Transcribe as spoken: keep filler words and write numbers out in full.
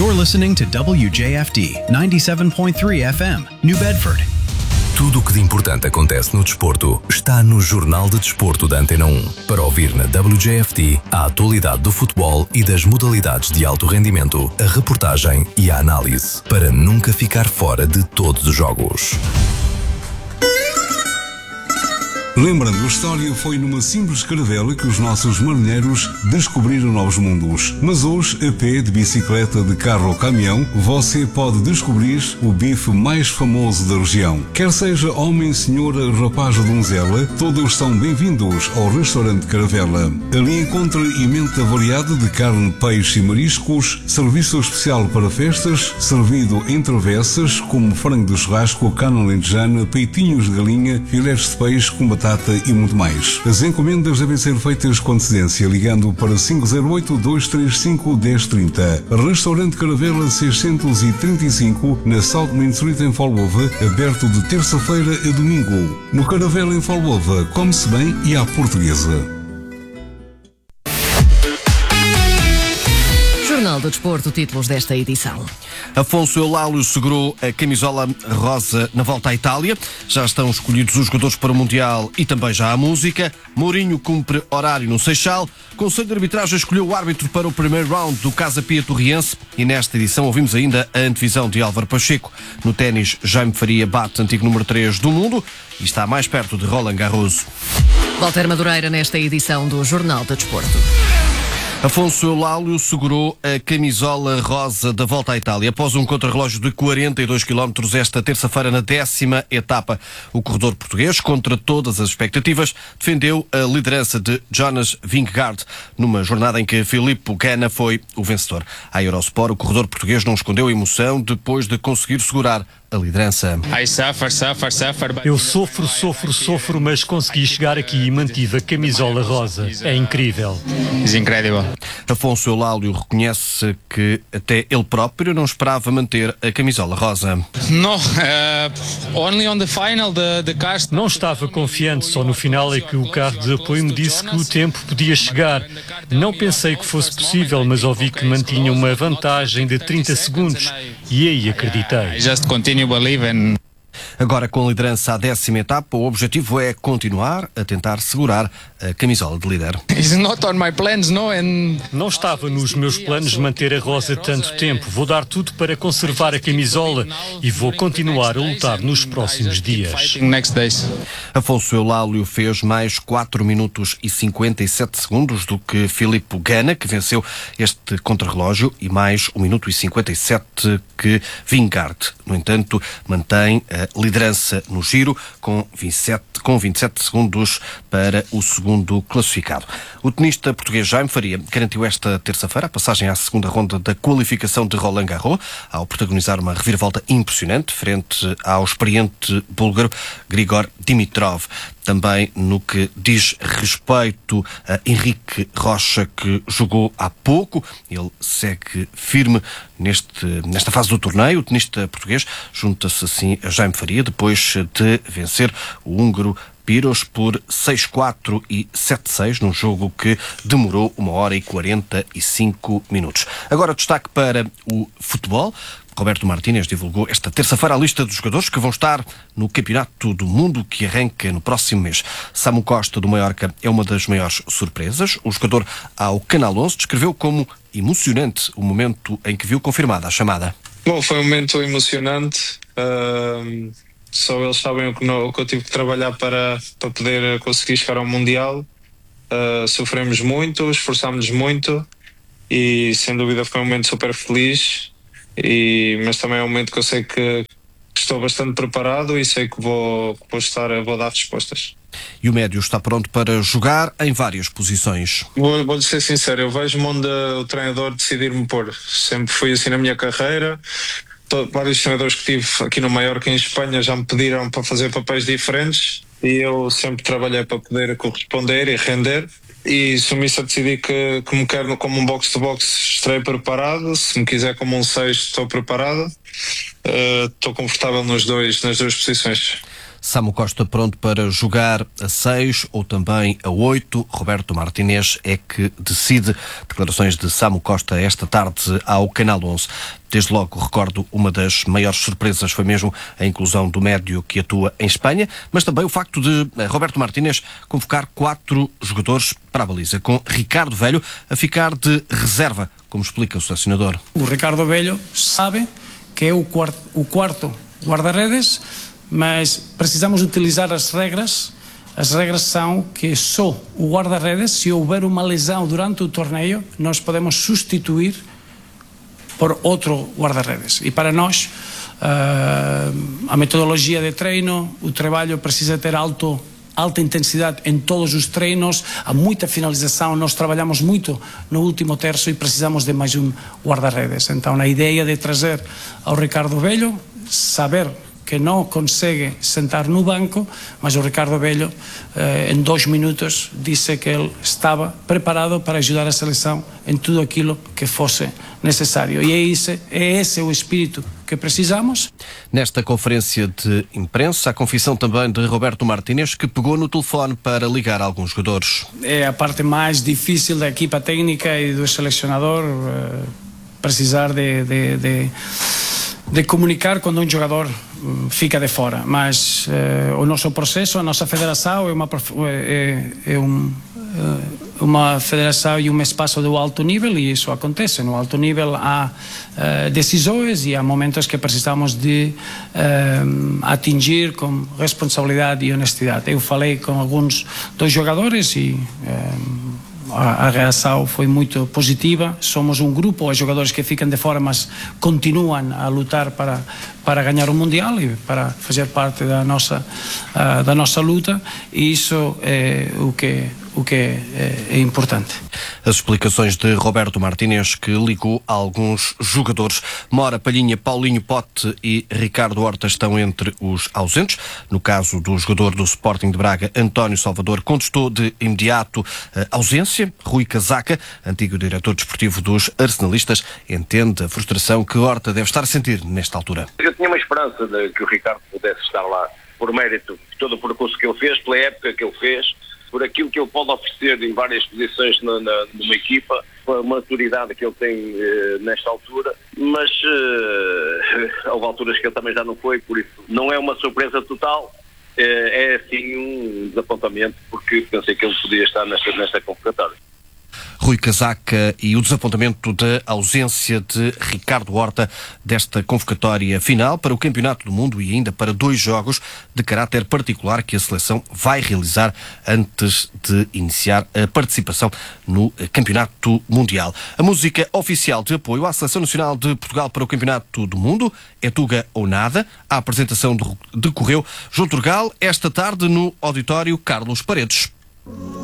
You're listening to W J F D ninety-seven point three F M, New Bedford. Tudo o que de importante acontece no desporto está no Jornal de Desporto da Antena um. Para ouvir na W J F D a atualidade do futebol e das modalidades de alto rendimento, a reportagem e a análise, para nunca ficar fora de todos os jogos. Lembrando, a história foi numa simples caravela que os nossos marinheiros descobriram novos mundos. Mas hoje, a pé, de bicicleta, de carro ou caminhão, você pode descobrir o bife mais famoso da região. Quer seja homem, senhora, rapaz ou donzela, todos são bem-vindos ao restaurante Caravela. Ali encontra emenda variada de carne, peixe e mariscos, serviço especial para festas, servido em travessas, como frango de churrasco, carne alentejana, peitinhos de galinha, filetes de peixe com batata e muito mais. As encomendas devem ser feitas com antecedência, ligando para cinco zero oito, dois três cinco, um zero três zero. Restaurante Caravela seiscentos e trinta e cinco, na South Main Street em Falbova, aberto de terça-feira a domingo. No Caravela em Falbova, come-se bem e à portuguesa. Jornal do Desporto, títulos desta edição. Afonso Eulálio segurou a camisola rosa na volta à Itália. Já estão escolhidos os jogadores para o Mundial e também já a música. Mourinho cumpre horário no Seixal. Conselho de Arbitragem escolheu o árbitro para o primeiro round do Casa Pia Torriense. E nesta edição ouvimos ainda a antevisão de Álvaro Pacheco. No ténis, Jaime Faria bate antigo número três do mundo e está mais perto de Roland Garros. Walter Madureira nesta edição do Jornal do Desporto. Afonso Eulálio segurou a camisola rosa da volta à Itália. Após um contrarrelógio de quarenta e dois quilómetros esta terça-feira na décima etapa, o corredor português, contra todas as expectativas, defendeu a liderança de Jonas Vingegaard numa jornada em que Filippo Ganna foi o vencedor. À Eurosport, o corredor português não escondeu a emoção depois de conseguir segurar a liderança. Eu sofro, sofro, sofro, mas consegui chegar aqui e mantive a camisola rosa. É incrível. É incrível. Afonso Eulálio reconhece que até ele próprio não esperava manter a camisola rosa. No, uh, only on the final, the, the car... Não estava confiante, só no final é que o carro de apoio me disse que o tempo podia chegar. Não pensei que fosse possível, mas ouvi que mantinha uma vantagem de trinta segundos e aí acreditei. Just continue believing. Agora, com a liderança à décima etapa, o objetivo é continuar a tentar segurar a camisola de líder. It's not on my plans, no, and... Não estava nos meus planos manter a rosa tanto tempo. Vou dar tudo para conservar a camisola e vou continuar a lutar nos próximos dias. Afonso Eulálio fez mais quatro minutos e cinquenta e sete segundos do que Filippo Ganna, que venceu este contrarrelógio, e mais um minuto e cinquenta e sete que Vingegaard. No entanto, mantém a liderança no giro com vinte e sete, com vinte e sete segundos para o segundo classificado. O tenista português Jaime Faria garantiu esta terça-feira a passagem à segunda ronda da qualificação de Roland Garros, ao protagonizar uma reviravolta impressionante frente ao experiente búlgaro Grigor Dimitrov. Também no que diz respeito a Henrique Rocha, que jogou há pouco, ele segue firme neste, nesta fase do torneio. O tenista português junta-se assim a Jaime Faria depois de vencer o húngaro Piros por seis quatro e sete seis, num jogo que demorou uma hora e quarenta e cinco minutos. Agora destaque para o futebol. Roberto Martínez divulgou esta terça-feira a lista dos jogadores que vão estar no Campeonato do Mundo, que arranca no próximo mês. Samu Costa, do Mallorca, é uma das maiores surpresas. O jogador ao Canal onze descreveu como emocionante o momento em que viu confirmada a chamada. Bom, foi um momento emocionante. Uh, só eles sabem o que, não, o que eu tive que trabalhar para, para poder conseguir chegar ao Mundial. Uh, sofremos muito, esforçámos-nos muito e sem dúvida foi um momento super feliz. E, mas também é um momento que eu sei que estou bastante preparado e sei que vou, vou, estar, vou dar respostas. E o médio está pronto para jogar em várias posições. Vou, vou-lhe ser sincero, eu vejo-me onde o treinador decidir-me pôr. Sempre fui assim na minha carreira. Todo, vários treinadores que tive aqui no Mallorca e em Espanha já me pediram para fazer papéis diferentes e eu sempre trabalhei para poder corresponder e render. E assumi-se a decidir que, que me quero como um box-to-box, estarei preparado. Se me quiser como um seis, estou preparado. Uh, estou confortável nos dois, nas duas posições. Samu Costa pronto para jogar a seis ou também a oito. Roberto Martínez é que decide. Declarações de Samu Costa esta tarde ao Canal onze. Desde logo, recordo, uma das maiores surpresas foi mesmo a inclusão do médio que atua em Espanha, mas também o facto de Roberto Martínez convocar quatro jogadores para a baliza, com Ricardo Velho a ficar de reserva, como explica o selecionador. O Ricardo Velho sabe que é o quarto, o quarto guarda-redes, mas precisamos utilizar as regras. As regras são que só o guarda-redes, se houver uma lesão durante o torneio, nós podemos substituir por outro guarda-redes. E para nós, uh, a metodologia de treino, o trabalho precisa ter alto, alta intensidade em todos os treinos, há muita finalização, nós trabalhamos muito no último terço e precisamos de mais um guarda-redes. Então, a ideia de trazer ao Ricardo Velho, saber que não consegue sentar no banco, mas o Ricardo Velho, eh, em dois minutos, disse que ele estava preparado para ajudar a seleção em tudo aquilo que fosse necessário. E é esse, é esse o espírito que precisamos. Nesta conferência de imprensa, a confissão também de Roberto Martínez, que pegou no telefone para ligar a alguns jogadores. É a parte mais difícil da equipa técnica e do selecionador, eh, precisar de... de, de de comunicar quando um jogador fica de fora, mas eh, o nosso processo, a nossa federação é uma, é, é um, é uma federação e um espaço do alto nível e isso acontece. No alto nível há eh, decisões e há momentos que precisamos de eh, atingir com responsabilidade e honestidade. Eu falei com alguns dos jogadores e eh, a reação foi muito positiva. Somos um grupo, os jogadores que ficam de fora, mas continuam a lutar para, para ganhar o Mundial e para fazer parte da nossa, uh, da nossa luta, e isso é o que, o que é, é importante. As explicações de Roberto Martínez, que ligou a alguns jogadores. Mora, Palhinha, Paulinho Pote e Ricardo Horta estão entre os ausentes. No caso do jogador do Sporting de Braga, António Salvador, contestou de imediato a ausência. Rui Casaca, antigo diretor desportivo dos arsenalistas, entende a frustração que Horta deve estar a sentir nesta altura. Eu tinha uma esperança de que o Ricardo pudesse estar lá, por mérito de todo o percurso que ele fez, pela época que ele fez, por aquilo que ele pode oferecer em várias posições na, na, numa equipa, pela maturidade que ele tem eh, nesta altura, mas eh, houve alturas que ele também já não foi, por isso não é uma surpresa total, eh, é sim um desapontamento, porque pensei que ele podia estar nesta, nesta convocatória. Rui Casaca e o desapontamento da ausência de Ricardo Horta desta convocatória final para o Campeonato do Mundo e ainda para dois jogos de caráter particular que a seleção vai realizar antes de iniciar a participação no Campeonato Mundial. A música oficial de apoio à Seleção Nacional de Portugal para o Campeonato do Mundo é Tuga ou Nada. A apresentação decorreu junto ao Gal esta tarde no auditório Carlos Paredes.